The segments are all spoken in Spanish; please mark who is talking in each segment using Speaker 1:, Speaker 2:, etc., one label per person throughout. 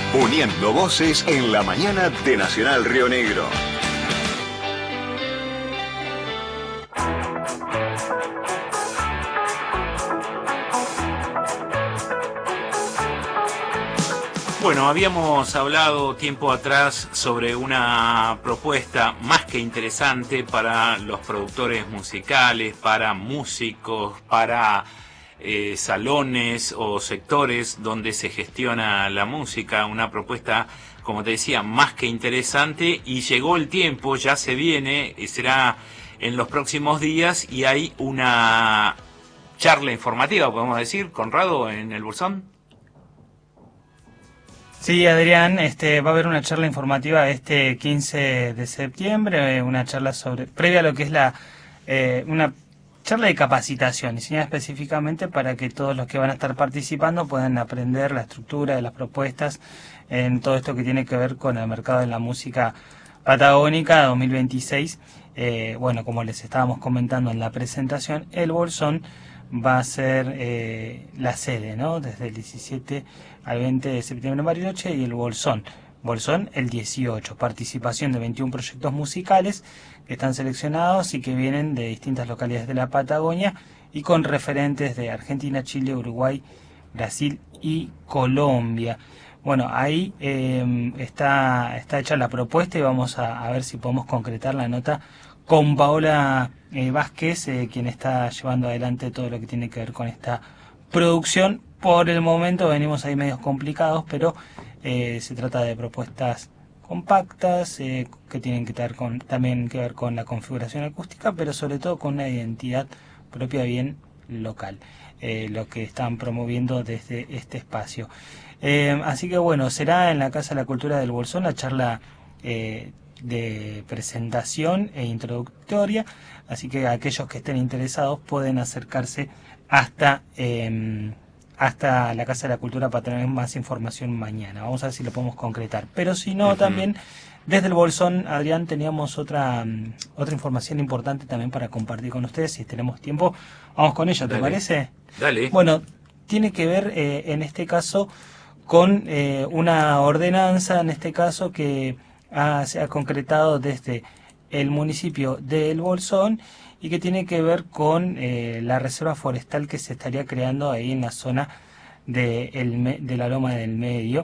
Speaker 1: Uniendo voces en la mañana de Nacional Río Negro.
Speaker 2: Bueno, habíamos hablado tiempo atrás sobre una propuesta más que interesante para los productores musicales, para músicos, para salones o sectores donde se gestiona la música. Una propuesta, como te decía, más que interesante, y llegó el tiempo, ya se viene, será en los próximos días, y hay una charla informativa, podemos decir, Conrado, en el Bolsón.
Speaker 3: Sí, Adrián, va a haber una charla informativa este 15 de septiembre, una charla previa a lo que es una charla de capacitación, diseñada específicamente para que todos los que van a estar participando puedan aprender la estructura de las propuestas en todo esto que tiene que ver con el mercado de la música patagónica 2026. Bueno, como les estábamos comentando en la presentación, el Bolsón va a ser la sede, ¿no? Desde el 17 al 20 de septiembre en Bariloche, y el Bolsón el 18, participación de 21 proyectos musicales que están seleccionados y que vienen de distintas localidades de la Patagonia y con referentes de Argentina, Chile, Uruguay, Brasil y Colombia. Bueno, ahí está hecha la propuesta, y vamos a ver si podemos concretar la nota con Paola Vázquez, quien está llevando adelante todo lo que tiene que ver con esta producción. Por el momento venimos ahí medios complicados, pero se trata de propuestas compactas que tienen que también que ver con la configuración acústica, pero sobre todo con una identidad propia bien local, lo que están promoviendo desde este espacio. Así que bueno, será en la Casa de la Cultura del Bolsón la charla de presentación e introductoria, así que aquellos que estén interesados pueden acercarse hasta la Casa de la Cultura para tener más información mañana. Vamos a ver si lo podemos concretar, pero si no, también desde el Bolsón, Adrián, teníamos otra información importante también para compartir con ustedes. Si tenemos tiempo, vamos con ella. ¿Te parece?
Speaker 2: Dale.
Speaker 3: Bueno, tiene que ver en este caso con una ordenanza, en este caso que se ha concretado desde el municipio de El Bolsón, y que tiene que ver con la reserva forestal que se estaría creando ahí en la zona de la Loma del Medio,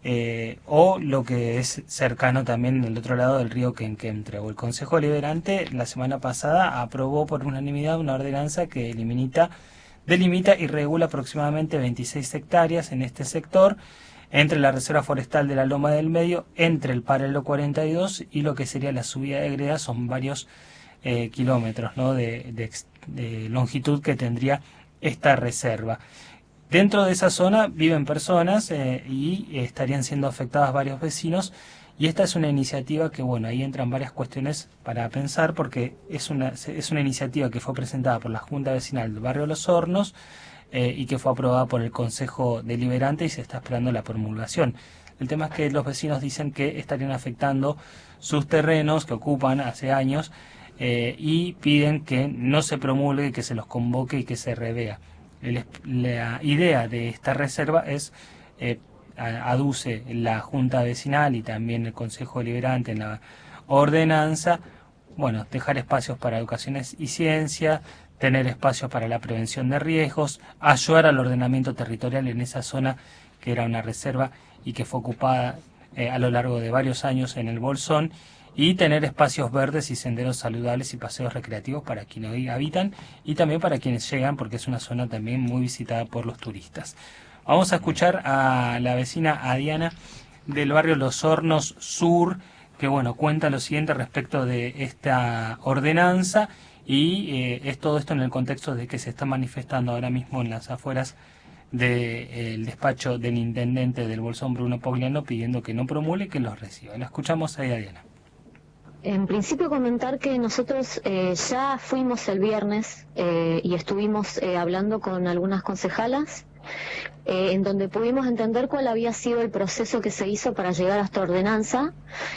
Speaker 3: o lo que es cercano también del otro lado del río Quenquemtre. El Consejo Deliberante la semana pasada aprobó por unanimidad una ordenanza que delimita y regula aproximadamente 26 hectáreas en este sector, entre la reserva forestal de la Loma del Medio, entre el paralelo 42 y lo que sería la subida de greda. Son varios kilómetros, ¿no?, de longitud que tendría esta reserva. Dentro de esa zona viven personas y estarían siendo afectadas varios vecinos, y esta es una iniciativa que, bueno, ahí entran varias cuestiones para pensar, porque es una iniciativa que fue presentada por la Junta Vecinal del Barrio Los Hornos, y que fue aprobada por el Consejo Deliberante, y se está esperando la promulgación. El tema es que los vecinos dicen que estarían afectando sus terrenos que ocupan hace años, y piden que no se promulgue, que se los convoque y que se revea. La idea de esta reserva es, aduce la Junta Vecinal y también el Consejo Deliberante en la ordenanza, bueno, dejar espacios para educación y ciencia, tener espacios para la prevención de riesgos, ayudar al ordenamiento territorial en esa zona que era una reserva y que fue ocupada a lo largo de varios años en el Bolsón, y tener espacios verdes y senderos saludables y paseos recreativos para quienes hoy habitan y también para quienes llegan, porque es una zona también muy visitada por los turistas. Vamos a escuchar a la vecina Diana del barrio Los Hornos Sur, que bueno, cuenta lo siguiente respecto de esta ordenanza, y es todo esto en el contexto de que se está manifestando ahora mismo en las afueras del despacho del intendente del Bolsón, Bruno Pogliano, pidiendo que no promulgue, que los reciba. La escuchamos ahí a Diana.
Speaker 4: En principio comentar que nosotros ya fuimos el viernes y estuvimos hablando con algunas concejalas, en donde pudimos entender cuál había sido el proceso que se hizo para llegar a esta ordenanza,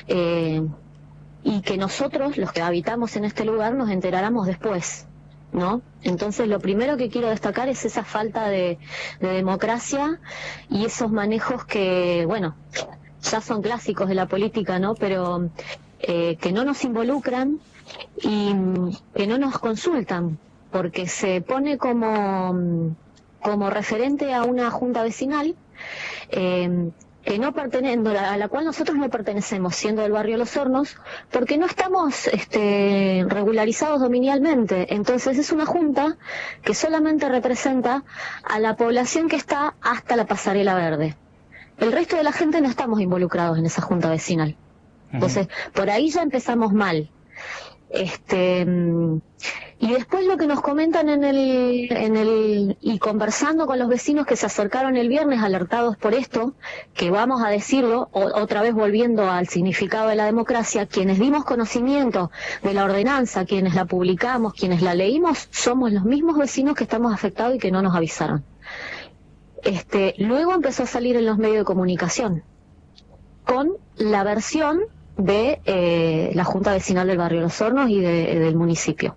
Speaker 4: y que nosotros, los que habitamos en este lugar, nos enteráramos después, ¿no? Entonces lo primero que quiero destacar es esa falta de democracia y esos manejos que, bueno, ya son clásicos de la política, ¿no? Pero que no nos involucran y que no nos consultan, porque se pone como referente a una junta vecinal que no a la cual nosotros no pertenecemos, siendo del barrio Los Hornos, porque no estamos regularizados dominialmente. Entonces es una junta que solamente representa a la población que está hasta la pasarela verde. El resto de la gente no estamos involucrados en esa junta vecinal. Entonces, por ahí ya empezamos mal. Y después lo que nos comentan y conversando con los vecinos que se acercaron el viernes alertados por esto, que vamos a decirlo, otra vez volviendo al significado de la democracia, quienes dimos conocimiento de la ordenanza, quienes la publicamos, quienes la leímos, somos los mismos vecinos que estamos afectados y que no nos avisaron. Luego empezó a salir en los medios de comunicación, con la versión de la Junta Vecinal del barrio Los Hornos y del municipio.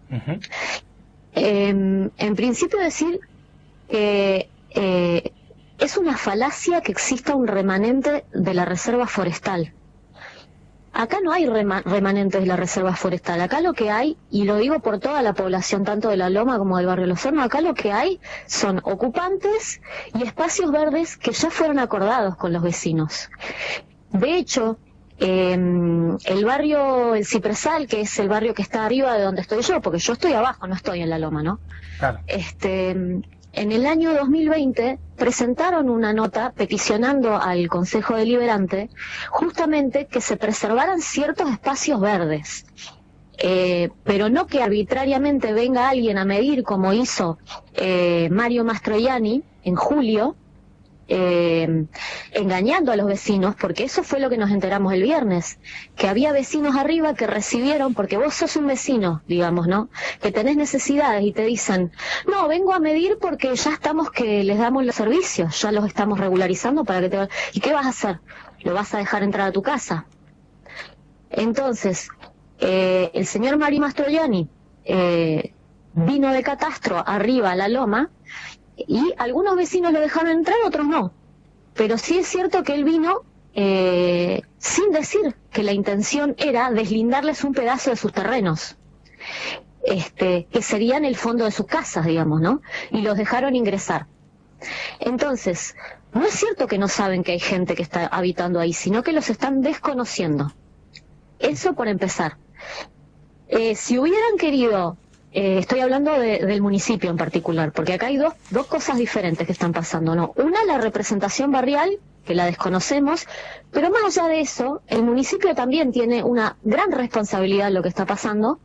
Speaker 4: En principio decir que es una falacia que exista un remanente de la reserva forestal. Acá no hay remanentes de la reserva forestal. Acá lo que hay, y lo digo por toda la población, tanto de La Loma como del barrio Los Hornos, acá lo que hay son ocupantes y espacios verdes que ya fueron acordados con los vecinos. De hecho, el barrio El Cipresal, que es el barrio que está arriba de donde estoy yo, porque yo estoy abajo, no estoy en La Loma, ¿no? Claro. En el año 2020 presentaron una nota peticionando al Consejo Deliberante justamente que se preservaran ciertos espacios verdes, pero no que arbitrariamente venga alguien a medir como hizo Mario Mastroianni en julio, engañando a los vecinos, porque eso fue lo que nos enteramos el viernes, que había vecinos arriba que recibieron, porque vos sos un vecino, digamos, ¿no?, que tenés necesidades y te dicen, no, vengo a medir porque ya estamos que les damos los servicios, ya los estamos regularizando para que te... ¿Y qué vas a hacer? ¿Lo vas a dejar entrar a tu casa? Entonces, el señor Mario Mastroianni vino de Catastro arriba a La Loma, y algunos vecinos lo dejaron entrar, otros no. Pero sí es cierto que él vino sin decir que la intención era deslindarles un pedazo de sus terrenos, que serían el fondo de sus casas, digamos, ¿no? Y los dejaron ingresar. Entonces, no es cierto que no saben que hay gente que está habitando ahí, sino que los están desconociendo. Eso por empezar. Si hubieran querido... estoy hablando del municipio en particular, porque acá hay dos cosas diferentes que están pasando, ¿no? Una, la representación barrial, que la desconocemos, pero más allá de eso, el municipio también tiene una gran responsabilidad en lo que está pasando,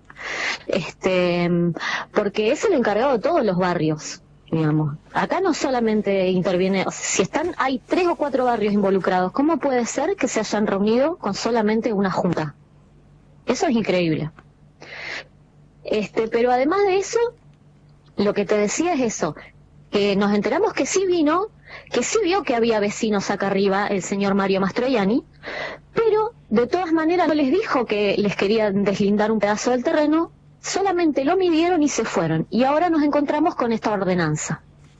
Speaker 4: porque es el encargado de todos los barrios, digamos. Acá no solamente interviene, o sea, si hay 3 o 4 barrios involucrados, ¿cómo puede ser que se hayan reunido con solamente una junta? Eso es increíble. Pero además de eso, lo que te decía es eso, que nos enteramos que sí vino, que sí vio que había vecinos acá arriba, el señor Mario Mastroianni, pero de todas maneras no les dijo que les querían deslindar un pedazo del terreno, solamente lo midieron y se fueron, y ahora nos encontramos con esta ordenanza.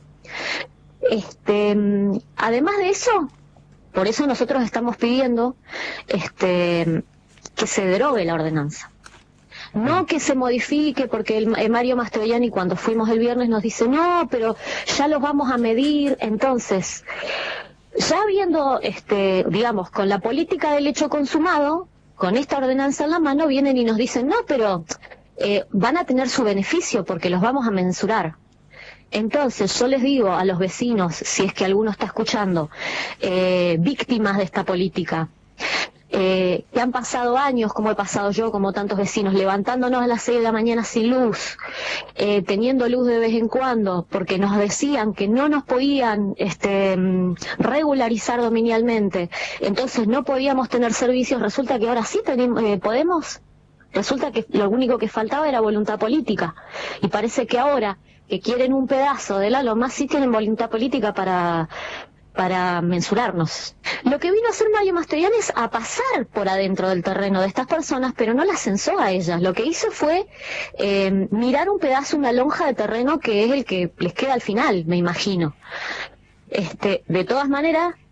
Speaker 4: Además de eso, por eso nosotros estamos pidiendo que se derogue la ordenanza. No que se modifique, porque el Mario Mastroianni cuando fuimos el viernes nos dice, no, pero ya los vamos a medir. Entonces, ya viendo, digamos, con la política del hecho consumado, con esta ordenanza en la mano, vienen y nos dicen, no, pero van a tener su beneficio porque los vamos a mensurar. Entonces, yo les digo a los vecinos, si es que alguno está escuchando, víctimas de esta política, que han pasado años, como he pasado yo, como tantos vecinos, levantándonos a las 6 de la mañana sin luz, teniendo luz de vez en cuando, porque nos decían que no nos podían regularizar dominialmente, entonces no podíamos tener servicios. Resulta que ahora sí podemos. Resulta que lo único que faltaba era voluntad política, y parece que ahora que quieren un pedazo de La Loma sí tienen voluntad política para mensurarnos. Lo que vino a hacer Mario Mastroianni es a pasar por adentro del terreno de estas personas, pero no las censó a ellas. Lo que hizo fue mirar un pedazo, una lonja de terreno que es el que les queda al final, me imagino. De todas maneras,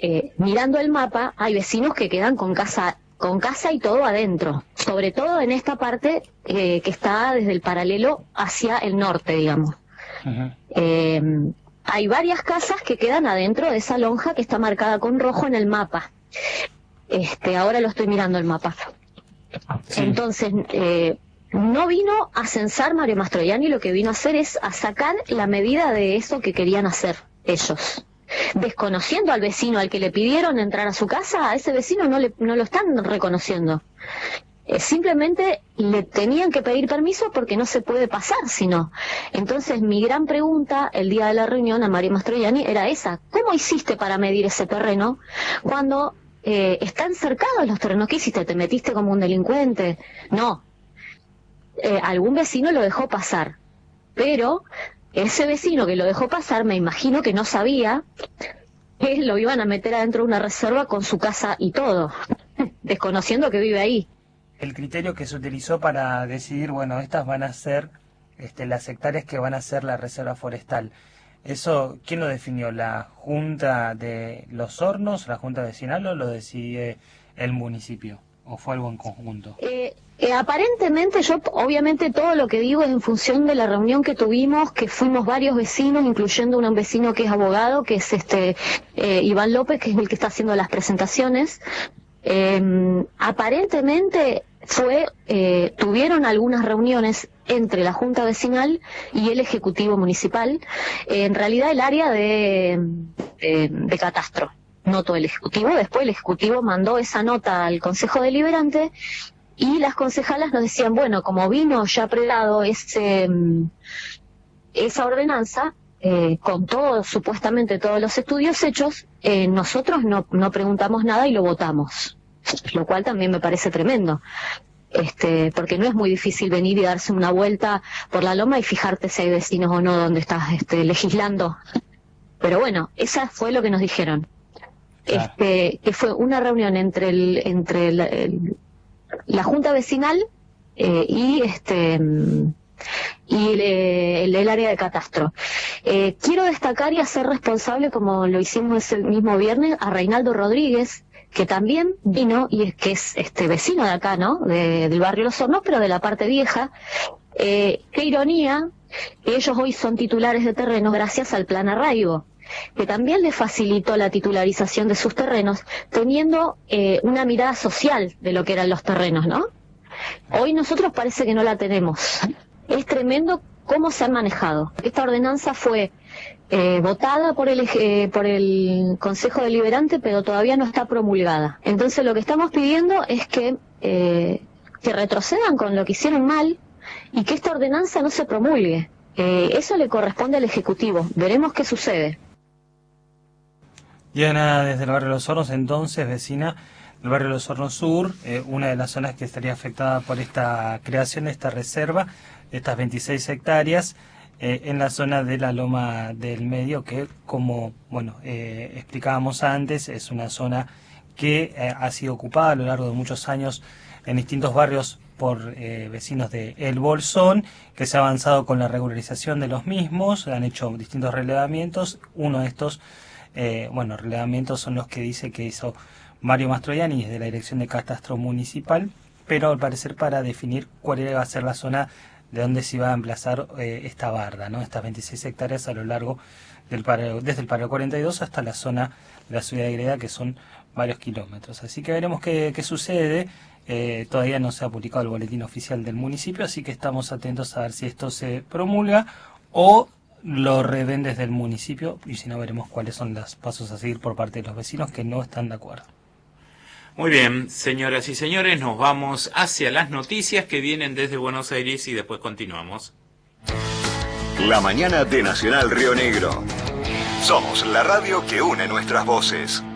Speaker 4: mirando el mapa, hay vecinos que quedan con casa y todo adentro, sobre todo en esta parte que está desde el paralelo hacia el norte, digamos. Uh-huh. Hay varias casas que quedan adentro de esa lonja que está marcada con rojo en el mapa. Ahora lo estoy mirando el mapa. Sí. Entonces, no vino a censar Mario Mastroianni, lo que vino a hacer es a sacar la medida de eso que querían hacer ellos. Desconociendo al vecino al que le pidieron entrar a su casa, a ese vecino no lo están reconociendo. Simplemente le tenían que pedir permiso porque no se puede pasar, sino. Entonces mi gran pregunta el día de la reunión a Mario Mastroianni era esa: ¿cómo hiciste para medir ese terreno cuando están cercados los terrenos? ¿Qué hiciste? ¿Te metiste como un delincuente? No. Algún vecino lo dejó pasar, pero ese vecino que lo dejó pasar, me imagino que no sabía que lo iban a meter adentro de una reserva con su casa y todo, desconociendo que vive ahí.
Speaker 3: El criterio que se utilizó para decidir, bueno, estas van a ser las hectáreas que van a ser la reserva forestal, ¿eso quién lo definió? ¿La Junta de los Hornos, la Junta Vecinal, o lo decide el municipio? ¿O fue algo en conjunto?
Speaker 4: Aparentemente, yo obviamente todo lo que digo es en función de la reunión que tuvimos, que fuimos varios vecinos, incluyendo un vecino que es abogado, que es Iván López, que es el que está haciendo las presentaciones. Aparentemente tuvieron algunas reuniones entre la Junta Vecinal y el Ejecutivo Municipal, en realidad el área de Catastro, no todo el Ejecutivo. Después el Ejecutivo mandó esa nota al Consejo Deliberante y las concejalas nos decían, bueno, como vino ya prelado esa ordenanza, con supuestamente todos los estudios hechos, nosotros no preguntamos nada y lo votamos, lo cual también me parece tremendo, porque no es muy difícil venir y darse una vuelta por la loma y fijarte si hay vecinos o no donde estás legislando. Pero bueno, esa fue lo que nos dijeron. Claro. Que fue una reunión entre la Junta Vecinal y el área de Catastro. Quiero destacar y hacer responsable, como lo hicimos el mismo viernes, a Reinaldo Rodríguez, que también vino, y que es vecino de acá, ¿no? Del barrio Los Hornos, pero de la parte vieja. Qué ironía, que ellos hoy son titulares de terreno gracias al Plan Arraigo, que también les facilitó la titularización de sus terrenos, teniendo una mirada social de lo que eran los terrenos, ¿no? Hoy nosotros parece que no la tenemos. Es tremendo cómo se han manejado. Esta ordenanza fue votada por el Consejo Deliberante, pero todavía no está promulgada. Entonces lo que estamos pidiendo es que retrocedan con lo que hicieron mal y que esta ordenanza no se promulgue. Eso le corresponde al Ejecutivo. Veremos qué sucede.
Speaker 3: Diana, desde el barrio Los Hornos, entonces, vecina del barrio Los Hornos Sur, una de las zonas que estaría afectada por esta creación de esta reserva, de estas 26 hectáreas, en la zona de la Loma del Medio, que como explicábamos antes, es una zona que ha sido ocupada a lo largo de muchos años en distintos barrios por vecinos de El Bolsón, que se ha avanzado con la regularización de los mismos, han hecho distintos relevamientos. Uno de estos relevamientos son los que dice que hizo Mario Mastroianni desde la Dirección de Catastro Municipal, pero al parecer para definir cuál iba a ser la zona de donde se iba a emplazar esta barda, ¿no? Estas 26 hectáreas a lo largo desde el párrafo 42 hasta la zona de la ciudad de Greda, que son varios kilómetros. Así que veremos qué sucede. Todavía no se ha publicado el boletín oficial del municipio, así que estamos atentos a ver si esto se promulga o lo revén desde el municipio, y si no, veremos cuáles son los pasos a seguir por parte de los vecinos que no están de acuerdo.
Speaker 2: Muy bien, señoras y señores, nos vamos hacia las noticias que vienen desde Buenos Aires y después continuamos.
Speaker 1: La mañana de Nacional Río Negro. Somos la radio que une nuestras voces.